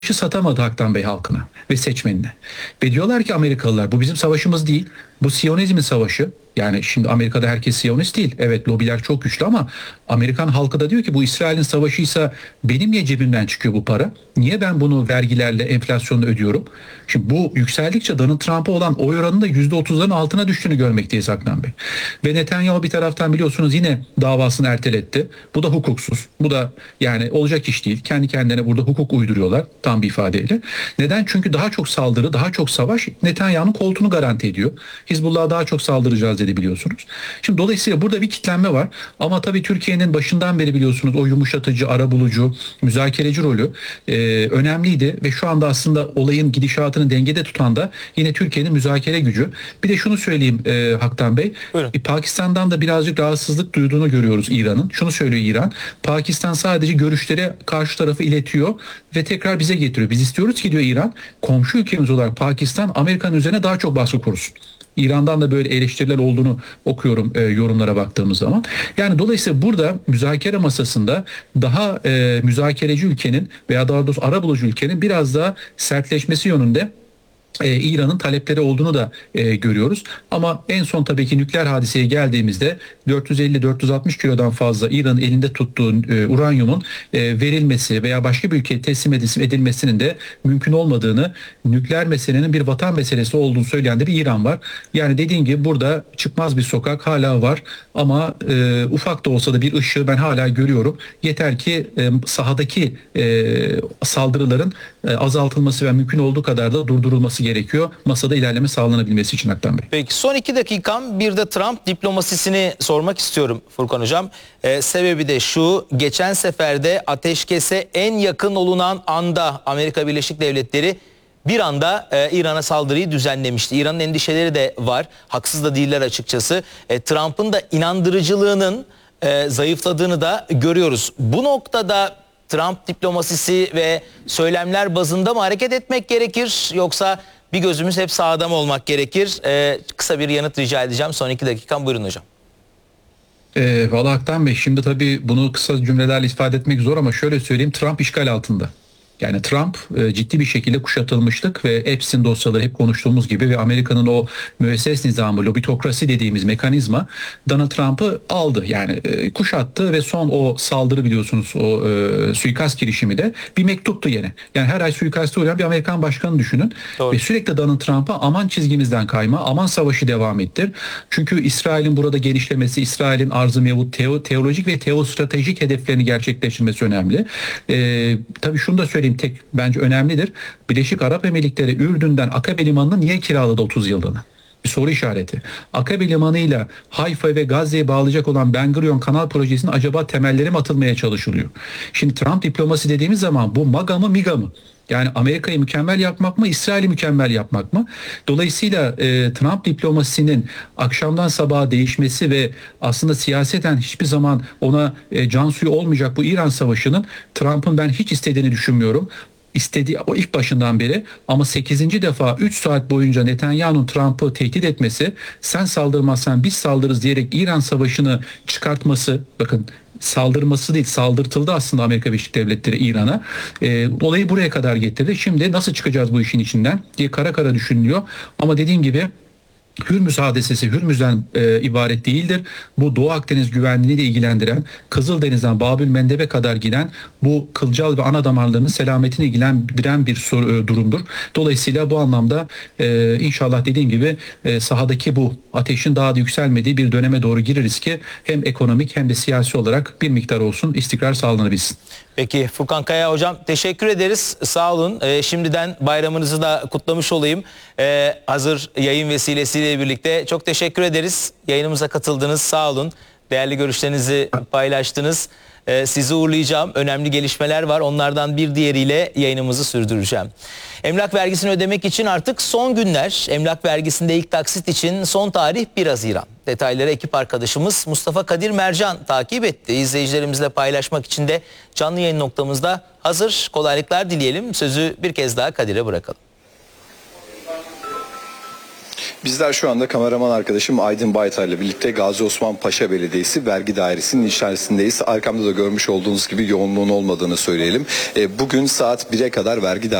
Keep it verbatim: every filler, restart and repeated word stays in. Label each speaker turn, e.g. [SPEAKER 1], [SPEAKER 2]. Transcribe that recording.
[SPEAKER 1] satamadı Haktan Bey halkına ve seçmenine. Ve diyorlar ki Amerikalılar, bu bizim savaşımız değil. Bu Siyonizmin savaşı. Yani şimdi Amerika'da herkes Siyonist değil. Evet, lobiler çok güçlü ama Amerikan halkı da diyor ki bu İsrail'in savaşıysa benim niye cebimden çıkıyor bu para? Niye ben bunu vergilerle, enflasyonla ödüyorum? Şimdi bu yükseldikçe Donald Trump'a olan oy oranının da yüzde otuzların altına düştüğünü görmekteyiz Haktan Bey. Ve Netanyahu bir taraftan biliyorsunuz yine davasını erteletti. Bu da hukuksuz. Bu da yani olacak iş değil. Kendi kendilerine burada hukuk uyduruyorlar tam bir ifadeyle. Neden? Çünkü daha çok saldırı, daha çok savaş Netanyahu'nun koltuğunu garanti ediyor. Hizbullah'a daha çok saldıracağız dedi biliyorsunuz. Şimdi dolayısıyla burada bir kitlenme var. Ama tabii Türkiye'nin başından beri biliyorsunuz o yumuşatıcı, arabulucu, müzakereci rolü e, önemliydi. Ve şu anda aslında olayın gidişatını dengede tutan da yine Türkiye'nin müzakere gücü. Bir de şunu söyleyeyim e, Haktan Bey. E, Pakistan'dan da birazcık rahatsızlık duyduğunu görüyoruz İran'ın. Şunu söylüyor İran. Pakistan sadece görüşleri karşı tarafı iletiyor ve tekrar bize getiriyor. Biz istiyoruz ki diyor İran, komşu ülkemiz olarak Pakistan Amerika'nın üzerine daha çok baskı kursun. İran'dan da böyle eleştiriler olduğunu okuyorum e, yorumlara baktığımız zaman. Yani dolayısıyla burada müzakere masasında daha e, müzakereci ülkenin veya daha doğrusu arabulucu ülkenin biraz daha sertleşmesi yönünde Ee, İran'ın talepleri olduğunu da e, görüyoruz. Ama en son tabii ki nükleer hadiseye geldiğimizde dört yüz elli dört yüz altmış kilodan fazla İran'ın elinde tuttuğu e, uranyumun e, verilmesi veya başka bir ülkeye teslim edilmesinin de mümkün olmadığını, nükleer meselenin bir vatan meselesi olduğunu söyleyen de bir İran var. Yani dediğim gibi burada çıkmaz bir sokak hala var ama e, ufak da olsa da bir ışığı ben hala görüyorum. Yeter ki e, sahadaki e, saldırıların e, azaltılması ve mümkün olduğu kadar da durdurulması gerekiyor. Masada ilerleme sağlanabilmesi için Haktan Bey.
[SPEAKER 2] Peki son iki dakikam bir de Trump diplomasisini sormak istiyorum Furkan Hocam. Ee, sebebi de şu: geçen seferde ateşkese en yakın olunan anda Amerika Birleşik Devletleri bir anda e, İran'a saldırıyı düzenlemişti. İran'ın endişeleri de var. Haksız da değiller açıkçası. E, Trump'ın da inandırıcılığının e, zayıfladığını da görüyoruz. Bu noktada Trump diplomasisi ve söylemler bazında mı hareket etmek gerekir, yoksa bir gözümüz hep sahada mı olmak gerekir? Ee, kısa bir yanıt rica edeceğim. Son iki dakikam, buyurun hocam.
[SPEAKER 1] E, Valla Haktan Bey, şimdi tabii bunu kısa cümlelerle ifade etmek zor ama şöyle söyleyeyim: Trump işgal altında. Yani Trump e, ciddi bir şekilde kuşatılmışlık ve Epstein dosyaları hep konuştuğumuz gibi ve Amerika'nın o müesses nizamı, lobitokrasi dediğimiz mekanizma Donald Trump'ı aldı. Yani e, kuşattı ve son o saldırı biliyorsunuz, o e, suikast girişimi de bir mektuptu yine. Yani her ay suikastı uğrayan bir Amerikan başkanı düşünün. Doğru. Ve sürekli Donald Trump'a aman çizgimizden kayma, aman savaşı devam ettir. Çünkü İsrail'in burada genişlemesi, İsrail'in arz-ı mevut teo, teolojik ve teostratejik hedeflerini gerçekleştirmesi önemli. E, tabii şunu da söyleyeyim, tek bence önemlidir. Birleşik Arap Emirlikleri Ürdün'den Akabe Limanı'nı niye kiraladı otuz yıllığına? Bir soru işareti. Akabe Limanı'yla Hayfa ve Gazze'yi bağlayacak olan Ben Gurion Kanal Projesi'nin acaba temelleri mi atılmaya çalışılıyor? Şimdi Trump diplomasi dediğimiz zaman bu MAGA mı MIGA mı? Yani Amerika'yı mükemmel yapmak mı, İsrail'i mükemmel yapmak mı? Dolayısıyla e, Trump diplomasisinin akşamdan sabaha değişmesi ve aslında siyaseten hiçbir zaman ona e, can suyu olmayacak bu İran savaşının Trump'ın ben hiç istediğini düşünmüyorum. İstediği o ilk başından beri, ama sekizinci defa üç saat boyunca Netanyahu'nun Trump'ı tehdit etmesi, sen saldırmazsan biz saldırırız diyerek İran savaşını çıkartması, bakın saldırması değil, saldırtıldı aslında Amerika Birleşik Devletleri İran'a. E, olayı buraya kadar getirdi. Şimdi nasıl çıkacağız bu işin içinden diye kara kara düşünülüyor. Ama dediğim gibi Hürmüz hadisesi Hürmüz'den e, ibaret değildir. Bu Doğu Akdeniz güvenliğini de ilgilendiren, Kızıldeniz'den Babül Mendeb'e kadar giden bu kılcal ve ana damarlarının selametini ilgilendiren bir soru, e, durumdur. Dolayısıyla bu anlamda e, inşallah dediğim gibi e, sahadaki bu ateşin daha da yükselmediği bir döneme doğru gireriz ki hem ekonomik hem de siyasi olarak bir miktar olsun istikrar sağlanabilsin.
[SPEAKER 2] Peki Furkan Kaya hocam, teşekkür ederiz. Sağ olun. Ee, şimdiden bayramınızı da kutlamış olayım. Ee, hazır yayın vesilesiyle birlikte çok teşekkür ederiz. Yayınımıza katıldınız. Sağ olun. Değerli görüşlerinizi paylaştınız. Ee, sizi uğurlayacağım. Önemli gelişmeler var. Onlardan bir diğeriyle yayınımızı sürdüreceğim. Emlak vergisini ödemek için artık son günler. Emlak vergisinde ilk taksit için son tarih bir Haziran. Detayları ekip arkadaşımız Mustafa Kadir Mercan takip etti. İzleyicilerimizle paylaşmak için de canlı yayın noktamızda hazır. Kolaylıklar dileyelim. Sözü bir kez daha Kadir'e bırakalım.
[SPEAKER 3] Bizler şu anda kameraman arkadaşım Aydın Baytar ile birlikte Gazi Osman Paşa Belediyesi Vergi Dairesi'nin içerisindeyiz. Arkamda da görmüş olduğunuz gibi yoğunluğun olmadığını söyleyelim. Bugün saat bire kadar vergi